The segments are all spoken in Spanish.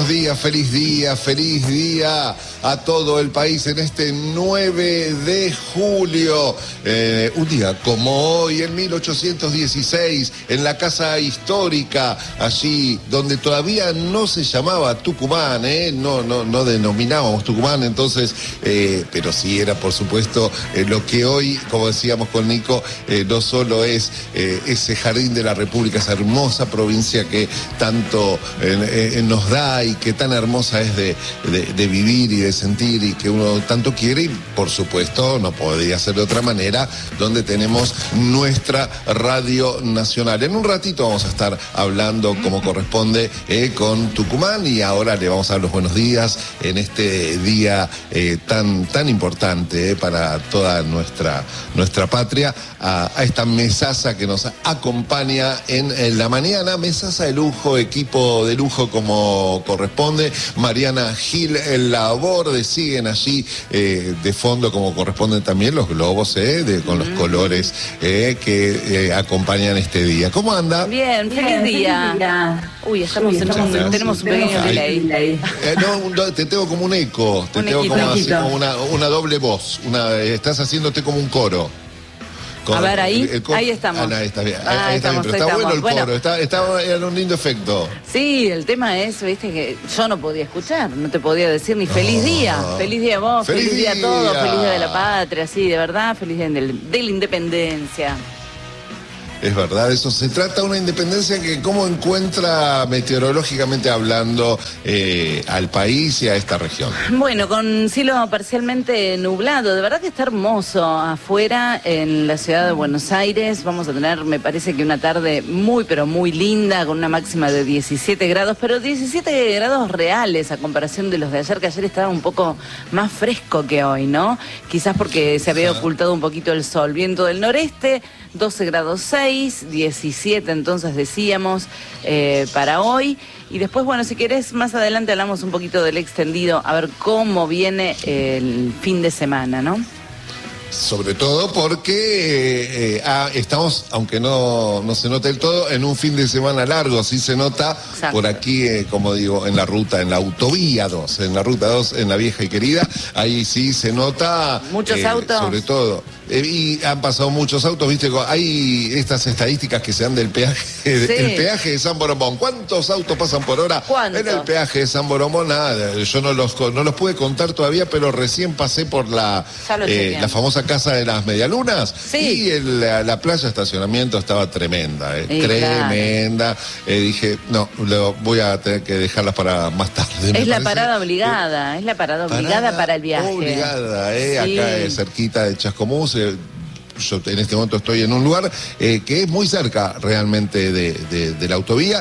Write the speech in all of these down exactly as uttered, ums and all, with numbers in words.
buenos días, feliz día, feliz día a todo el país en este nueve de julio. Eh, un día como hoy, en mil ochocientos dieciséis, en la Casa Histórica, allí donde todavía no se llamaba Tucumán, ¿eh? no, no, no denominábamos Tucumán, entonces, eh, pero sí era, por supuesto, eh, lo que hoy, como decíamos con Nico, eh, no solo es eh, ese jardín de la República, esa hermosa provincia que tanto eh, eh, nos da y que tan hermosa es de, de, de vivir y de sentir y que uno tanto quiere, y por supuesto no podría ser de otra manera, donde tenemos nuestra radio nacional. En un ratito vamos a estar hablando como corresponde eh, con Tucumán, y ahora le vamos a dar los buenos días en este día eh, tan, tan importante eh, para toda nuestra, nuestra patria, a, a esta mesaza que nos acompaña en, en la mañana, mesaza de lujo, equipo de lujo como corresponde. Mariana Gil, el Laborde, siguen allí eh, de fondo como corresponden también los globos eh, de, con los colores eh, que eh, acompañan este día. ¿Cómo anda? Bien, feliz día. día. Uy, estamos, Uy, estamos en un, tenemos un pequeño delay. Eh, no, te tengo como un eco, te un tengo equito, como, así, como una, una doble voz, una, estás haciéndote como un coro. Con, a ver, ahí, el, el ahí estamos. Ah, no, está bien, ah, ahí, ahí está estamos, bien, pero está bueno el bueno, coro, está, está en un lindo efecto. Sí, el tema es, viste, que yo no podía escuchar, no te podía decir ni feliz oh, día, feliz día a vos, feliz, feliz día a todos, feliz día de la patria, sí, de verdad, feliz día de, de la independencia. Es verdad, eso se trata de una independencia que cómo encuentra meteorológicamente hablando eh, al país y a esta región. Bueno, con cielo parcialmente nublado, de verdad que está hermoso afuera en la ciudad de Buenos Aires. Vamos a tener, me parece que una tarde muy pero muy linda, con una máxima de diecisiete grados, pero diecisiete grados reales a comparación de los de ayer, que ayer estaba un poco más fresco que hoy, ¿no? Quizás porque se había ocultado un poquito el sol. Viento del noreste, doce grados seis, diecisiete entonces decíamos eh, para hoy. Y después, bueno, si querés, más adelante hablamos un poquito del extendido, a ver cómo viene el fin de semana, ¿no? Sobre todo porque eh, eh, ah, estamos, aunque no, no se note del todo, en un fin de semana largo. Sí se nota. Exacto. Por aquí, eh, como digo, en la ruta, en la autovía dos, en la ruta dos, en la vieja y querida, ahí sí se nota. Muchos eh, autos. Sobre todo. Eh, y han pasado muchos autos, viste, hay estas estadísticas que se dan del peaje, sí. El peaje de San Boromón. ¿Cuántos autos pasan por hora? ¿Cuántos? En el peaje de San Boromón, nada, yo no los, no los pude contar todavía, pero recién pasé por la, eh, la famosa Casa de las Medialunas, sí. Y el, la, la playa de estacionamiento estaba tremenda, eh, tremenda. Claro. Eh, dije, no, lo, voy a tener que dejarlas para más tarde. Es la parece. parada obligada, eh, es la parada obligada parada para el viaje. Obligada, eh, sí. Acá eh, cerquita de Chascomús. Eh, Yo en este momento estoy en un lugar eh, que es muy cerca realmente de, de, de la autovía,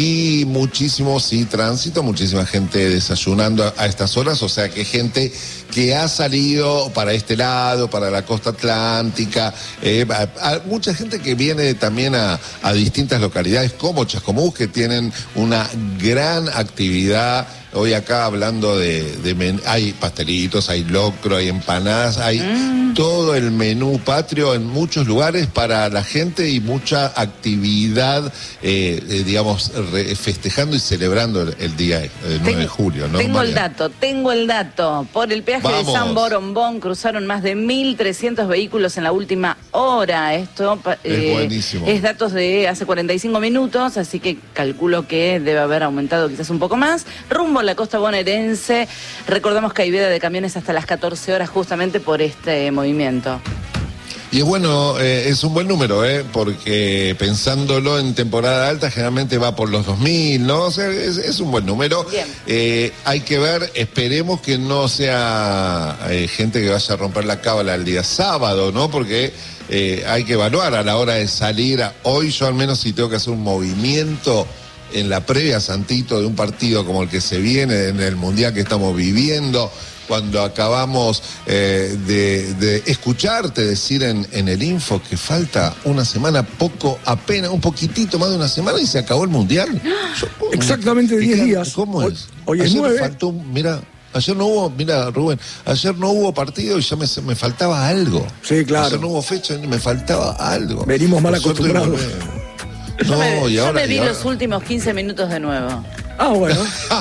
y muchísimo, sí, tránsito, muchísima gente desayunando a, a estas horas, o sea que gente que ha salido para este lado, para la costa atlántica, eh, a, a, mucha gente que viene también a, a distintas localidades como Chascomús, que tienen una gran actividad. Hoy acá hablando de, de men, hay pastelitos, hay locro, hay empanadas, hay mm. todo el menú patrio en muchos lugares para la gente, y mucha actividad, eh, eh, digamos, re, festejando y celebrando el, el día el nueve tengo, de julio, ¿no? Tengo María? el dato, tengo el dato. Por el peaje Vamos. de San Borombón cruzaron más de mil trescientos vehículos en la última hora. Esto eh, es buenísimo. Es datos de hace cuarenta y cinco minutos, así que calculo que debe haber aumentado quizás un poco más. Rumbo la costa bonaerense, recordamos que hay veda de camiones hasta las catorce horas justamente por este movimiento. Y es bueno, eh, es un buen número, eh, porque pensándolo en temporada alta generalmente va por los dos mil, ¿no? O sea, es, es un buen número. Eh, hay que ver, esperemos que no sea eh, gente que vaya a romper la cábala el día sábado, ¿no? Porque eh, hay que evaluar a la hora de salir. A, hoy yo al menos si tengo que hacer un movimiento en la previa, Santito, de un partido como el que se viene en el Mundial que estamos viviendo, cuando acabamos eh, de, de escucharte decir en, en el info que falta una semana, poco, apenas, un poquitito más de una semana y se acabó el Mundial. Yo, Exactamente diez días. ¿Cómo es? Hoy, hoy es nueve. Faltó, mira, ayer no hubo, mira Rubén, ayer no hubo partido y ya me, me faltaba algo. Sí, claro. Ayer no hubo fecha y me faltaba algo. Venimos mal acostumbrados. Yo, no, me, y ahora, yo me vi los últimos quince minutos de nuevo. Ah, bueno.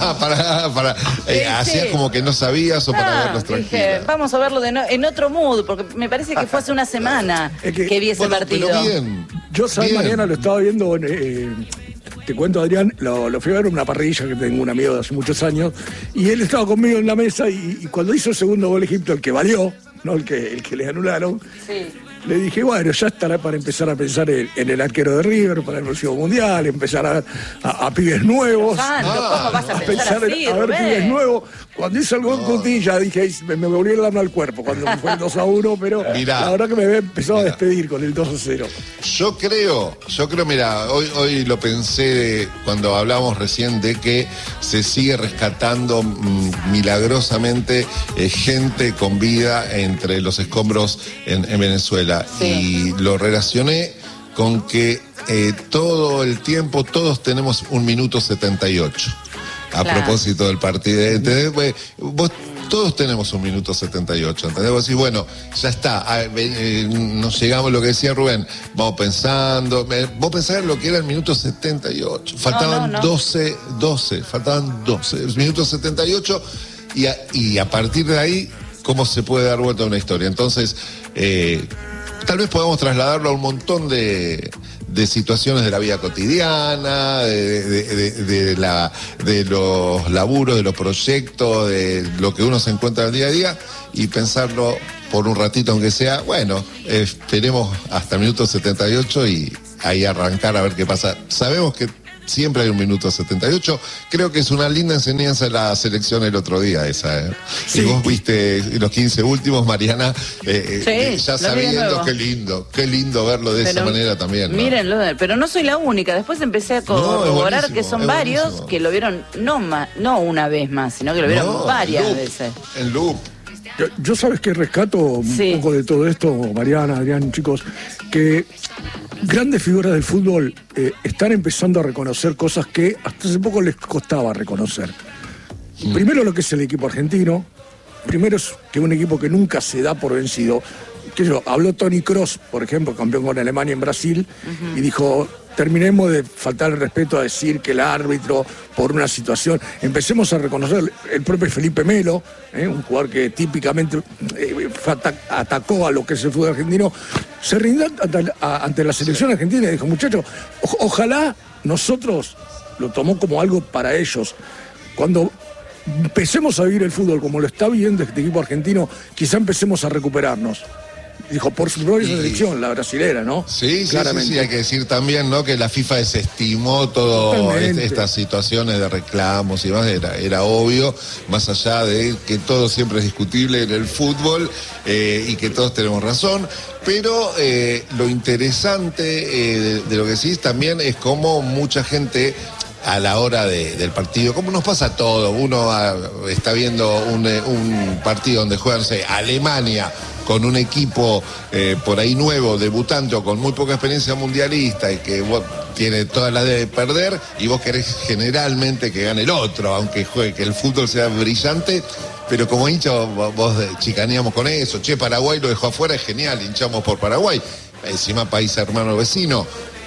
para, para, eh, Sí, hacías sí. como que no sabías o para Ah, verlos dije, tranquilos. vamos a verlo de no- en otro mood, porque me parece que fue hace una semana Es que, que- vi ese Bueno, partido. pero bien. Yo, ¿sabes, bien. Mariana? Lo estaba viendo, eh, te cuento, Adrián, lo, lo fui a ver en una parrilla que tengo un amigo de hace muchos años, y él estaba conmigo en la mesa, y, y cuando hizo el segundo gol Egipto, el que valió, no el que, el que le anularon, Sí. le dije, bueno, ya estará para empezar a pensar en, en el arquero de River, para el próximo mundial, empezar a, a, a pibes nuevos. Santo, ¿cómo vas a A pensar pensar así, en, a ver Rubén? pibes nuevos. Cuando hizo el gol Cutilla, dije, "Ay, me, me volvió el alma al cuerpo cuando fue el dos a uno, pero Mirá. la verdad que me había empezado a despedir con el dos a cero. Yo creo, yo creo, mira, hoy, hoy lo pensé cuando hablamos recién de que se sigue rescatando mm, milagrosamente eh, gente con vida entre los escombros en, en Venezuela. Sí. Y lo relacioné con que eh, todo el tiempo todos tenemos un minuto setenta y ocho. A Claro. propósito del partido, ¿entendés? Pues, vos, todos tenemos un minuto setenta y ocho, ¿entendés? Vos decís, bueno, ya está, ah, eh, eh, nos llegamos a lo que decía Rubén, vamos pensando, eh, vos pensás en lo que era el minuto setenta y ocho, faltaban no, no. doce, doce, faltaban doce, el minuto setenta y ocho, y a, y a partir de ahí, ¿cómo se puede dar vuelta a una historia? Entonces, eh, tal vez podamos trasladarlo a un montón de, de situaciones de la vida cotidiana, de, de- de- de la, de los laburos, de los proyectos, de lo que uno se encuentra el día a día, y pensarlo por un ratito, aunque sea, bueno, eh, esperemos hasta el minuto setenta y ocho y ahí arrancar a ver qué pasa. Sabemos que siempre hay un minuto setenta y ocho. Creo que es una linda enseñanza de la selección el otro día esa. ¿eh? Sí. Y vos viste los quince últimos, Mariana, eh, Sí, eh, ya lo vi de sabiendo, nuevo. qué lindo, qué lindo verlo de esa Pero manera también. ¿no? Mírenlo, pero no soy la única. Después empecé a No, es corroborar buenísimo, que son es varios buenísimo. que lo vieron no ma- no una vez más, sino que lo vieron No, varias en loop, veces. En loop. Yo, yo sabes que rescato Sí. un poco de todo esto, Mariana, Adrián, chicos, que grandes figuras del fútbol eh, están empezando a reconocer cosas que hasta hace poco les costaba reconocer. Primero lo que es el equipo argentino, primero es que un equipo que nunca se da por vencido. Que yo, habló Toni Kroos, por ejemplo, campeón con Alemania en Brasil, y dijo, terminemos de faltar el respeto a decir que el árbitro por una situación, empecemos a reconocer el propio Felipe Melo, ¿eh? Un jugador que típicamente eh, fue ata- atacó a lo que es el fútbol argentino, se rindió ante, a- ante la selección argentina y dijo, muchachos, o- ojalá nosotros lo tomó como algo para ellos. Cuando empecemos a vivir el fútbol como lo está viviendo este equipo argentino, quizá empecemos a recuperarnos. Dijo, por su propia Y- selección, la brasilera, ¿no? Sí, sí, Claramente. sí, sí, hay que decir también, ¿no? Que la FIFA desestimó todo Totalmente. est- estas situaciones de reclamos y demás, era, era obvio, más allá de que todo siempre es discutible en el fútbol eh, y que todos tenemos razón, pero eh, lo interesante eh, de, de lo que decís también es cómo mucha gente a la hora de- del partido, como nos pasa a todo, uno ah, está viendo un, eh, un partido donde juegan, no sé, Alemania con un equipo eh, por ahí nuevo, debutante o con muy poca experiencia mundialista y que vos, tiene todas las de perder y vos querés generalmente que gane el otro, aunque juegue, que el fútbol sea brillante, pero como hincha vos, vos chicaneamos con eso, che, Paraguay lo dejó afuera, es genial, hinchamos por Paraguay, encima país hermano vecino.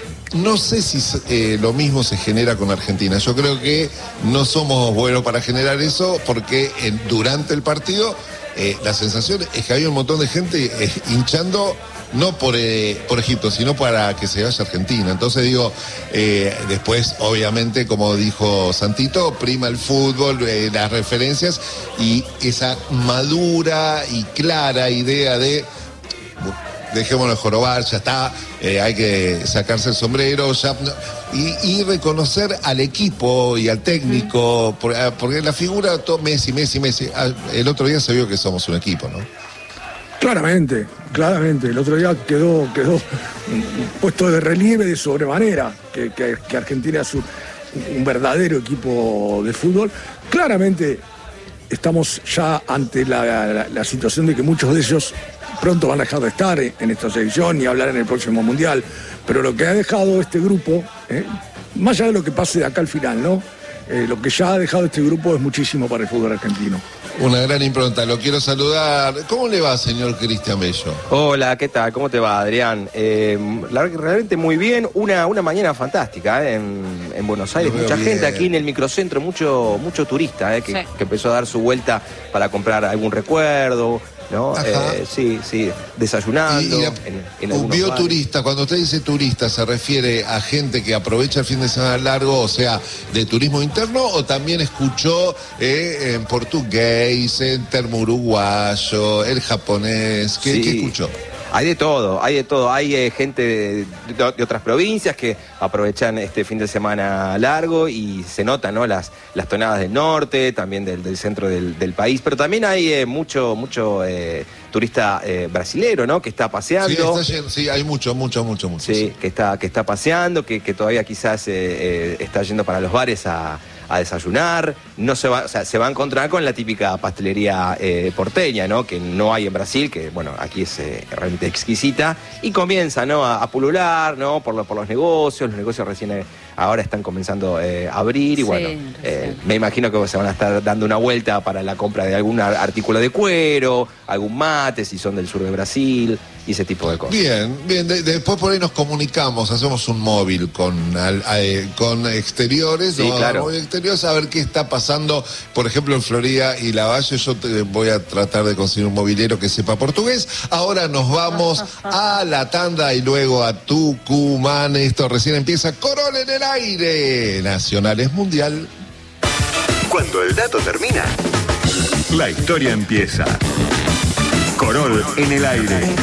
No sé si eh, lo mismo se genera con Argentina. Yo creo que no somos buenos para generar eso porque eh, durante el partido eh, la sensación es que había un montón de gente eh, hinchando no por, eh, por Egipto, sino para que se vaya a Argentina. Entonces digo, eh, después obviamente, como dijo Santito, prima el fútbol, eh, las referencias y esa madura y clara idea de... dejémonos jorobar, ya está, eh, hay que sacarse el sombrero ya, y, y reconocer al equipo y al técnico, por- ah, porque la figura, todo Messi, Messi, Messi, ah, el otro día se vio que somos un equipo, ¿no? Claramente, claramente. El otro día quedó, quedó puesto de relieve de sobremanera que, que- que Argentina es un, un verdadero equipo de fútbol. Claramente estamos ya ante la, la- la situación de que muchos de ellos pronto van a dejar de estar en, en esta selección y hablar en el próximo Mundial. Pero lo que ha dejado este grupo, ¿eh? más allá de lo que pase de acá al final, ¿no? eh, lo que ya ha dejado este grupo es muchísimo para el fútbol argentino. Una gran impronta, lo quiero saludar. ¿Cómo le va, señor Cristian Bello? Hola, ¿qué tal? ¿Cómo te va, Adrián? Eh, la, realmente muy bien, una, una mañana fantástica ¿eh? en, en Buenos Aires, mucha bien. Gente aquí en el microcentro, mucho, mucho turista ¿eh? que, sí. que empezó a dar su vuelta para comprar algún recuerdo, ¿no? Eh, sí, sí, desayunando. Y, y en, en vio turista, cuando usted dice turista, ¿se refiere a gente que aprovecha el fin de semana largo, o sea, de turismo interno, o también escuchó eh, en portugués, en termo uruguayo, el japonés? ¿Qué, sí. ¿qué escuchó? Hay de todo, hay de todo. Hay eh, gente de, de, de otras provincias que aprovechan este fin de semana largo y se notan, ¿no? Las, las tonadas del norte, también del, del centro del, del país, pero también hay eh, mucho, mucho eh, turista eh, brasilero, ¿no? Que está paseando. Sí, está, sí, hay mucho, mucho, mucho, mucho. Sí, sí. Que está, que está paseando, que, que todavía quizás eh, eh, está yendo para los bares a. a desayunar, no se va, o sea, se va a encontrar con la típica pastelería eh, porteña, ¿no? Que no hay en Brasil, que bueno, aquí es eh, realmente exquisita, y comienza, ¿no? A, a pulular, ¿no? Por, lo, por los negocios, los negocios recién eh, ahora están comenzando eh, a abrir, y sí, bueno, eh, me imagino que se van a estar dando una vuelta para la compra de algún artículo de cuero, algún mate, si son del sur de Brasil, y ese tipo de cosas. Bien, bien, de, después por ahí nos comunicamos, hacemos un móvil con, al, eh, con exteriores, sí, ¿no? claro. Móvil exteriores, a ver qué está pasando, por ejemplo, en Florida y Lavalle. Yo te, voy a tratar de conseguir un movilero que sepa portugués. Ahora nos vamos a la tanda y luego a Tucumán. Esto recién empieza. Corol en el aire. Nacionales Mundial. Cuando el dato termina, la historia empieza. Corol en el aire.